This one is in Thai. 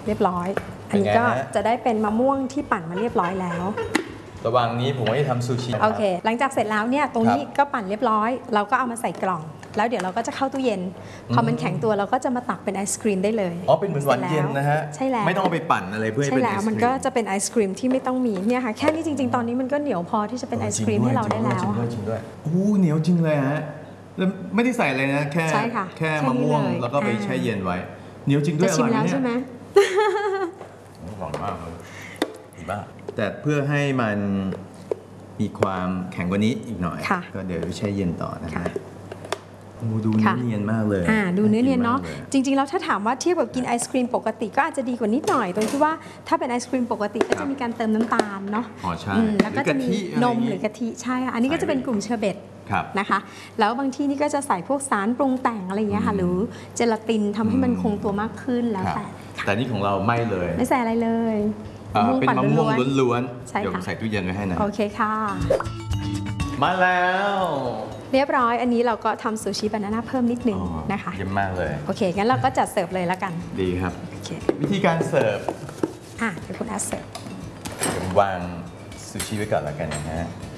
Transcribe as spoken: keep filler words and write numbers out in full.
รียบร้อยอันนี้ก็จะได้เป็นมะม่วงที่ปั่นมาเรียบร้อยแล้วระหว่างนี้ผมก็จะทำซูชิโอเคหลังจากเสร็จแล้วเนี่ยตรงนี้ก็ปั่นเรียบร้อยเราก็เอามาใส่กล่องแล้วเดี๋ยวเราก็จะเข้าตู้เย็นพอมันแข็งตัวเราก็จะมาตักเป็นไอศครีมได้เลยอ๋อเป็นเหมือนหวานเย็นนะฮะใช่แล้วไม่ต้องเอาไปปั่นอะไรเพื่อให้เป็นไอศครีมใช่แล้วมันก็จะเป็นไอศครีมที่ไม่ต้องมีเนี่ยค่ะแค่นี้จริงๆตอนนี้มันก็เหนียวพอที่จะเป็นไอศครีมให้เราได้แล้วจริงด้วยจริงด้วยโอ้เหนียวจริงเลยฮะแล้วไม่ได้ใส่อะไรนะแค่แค่มะม่วงแล้วก็ไปแช่เย็นไว้เหนียวจริงด้วยอร่อยเนี่ยใช่ไหมหวานมากเลยดีมากแต่เพื่อให้มันมีความแข็งกว่านี้อีกหน่อยก็เดี๋ยวแช่เย็นต่อนะฮะดูเนื้อเนียนมากเลยอ่าดูเนื้อเนียนเนาะจริงๆแล้วถ้าถามว่าเทียบกับกินไอศครีมปกติก็อาจจะดีกว่านิดหน่อยตรงที่ว่าถ้าเป็นไอศครีมปกติก็จะมีการเติมน้ำตาลเนาะอ๋อใช่แล้วก็จะมีนมหรือกะทิใช่อันนี้ก็จะเป็นกลุ่มเชอร์เบตนะคะแล้วบางที่นี่ก็จะใส่พวกสารปรุงแต่งอะไรอย่างเงี้ยค่ะหรือเจลาตินทำให้มันคงตัวมากขึ้นแล้วแต่แต่นี่ของเราไม่เลยไม่ใส่อะไรเลยเป็นมะม่วงล้วนๆเดี๋ยวใส่ตู้เย็นไว้ให้นะโอเคค่ะมาแล้วเรียบร้อยอันนี้เราก็ทำซูชิบานาน่าเพิ่มนิดนึงนะคะเยี่ยมมากเลยโอเคงั้นเราก็จัดเสิร์ฟเลยแล้วกันดีครับวิธีการเสิร์ฟอ่ะเดี๋ยวคุณแอดเสิร์ฟผมวางซูชิไว้ก่อนแล้วกันนะฮะ